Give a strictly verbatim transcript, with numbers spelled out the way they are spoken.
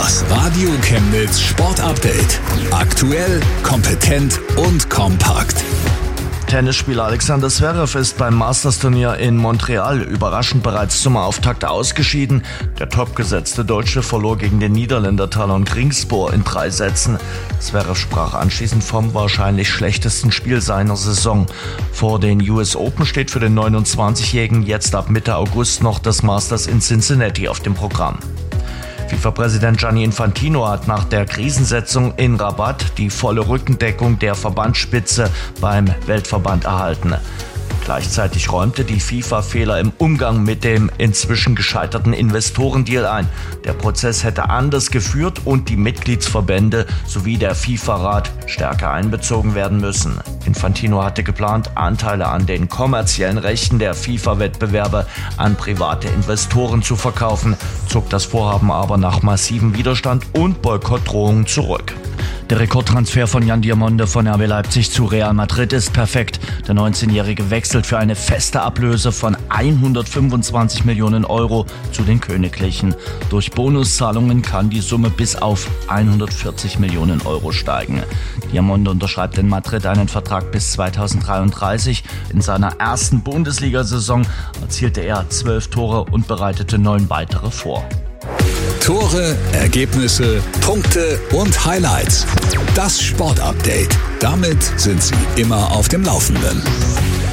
Das Radio Chemnitz Sport Update. Aktuell, kompetent und kompakt. Tennisspieler Alexander Zverev ist beim Masters-Turnier in Montreal überraschend bereits zum Auftakt ausgeschieden. Der topgesetzte Deutsche verlor gegen den Niederländer Talon Griekspoor in drei Sätzen. Zverev sprach anschließend vom wahrscheinlich schlechtesten Spiel seiner Saison. Vor den U S Open steht für den neunundzwanzigjährigen jetzt ab Mitte August noch das Masters in Cincinnati auf dem Programm. FIFA-Präsident Gianni Infantino hat nach der Krisensetzung in Rabat die volle Rückendeckung der Verbandsspitze beim Weltverband erhalten. Gleichzeitig räumte die FIFA Fehler im Umgang mit dem inzwischen gescheiterten Investorendeal ein. Der Prozess hätte anders geführt und die Mitgliedsverbände sowie der FIFA-Rat stärker einbezogen werden müssen. Infantino hatte geplant, Anteile an den kommerziellen Rechten der FIFA-Wettbewerbe an private Investoren zu verkaufen, zog das Vorhaben aber nach massivem Widerstand und Boykottdrohungen zurück. Der Rekordtransfer von Jan Diamonde von R B Leipzig zu Real Madrid ist perfekt. Der neunzehnjährige wechselt für eine feste Ablöse von hundertfünfundzwanzig Millionen Euro zu den Königlichen. Durch Bonuszahlungen kann die Summe bis auf hundertvierzig Millionen Euro steigen. Diamonde unterschreibt in Madrid einen Vertrag bis zweitausenddreiunddreißig. In seiner ersten Bundesliga-Saison erzielte er zwölf Tore und bereitete neun weitere vor. Tore, Ergebnisse, Punkte und Highlights. Das Sportupdate. Damit sind Sie immer auf dem Laufenden.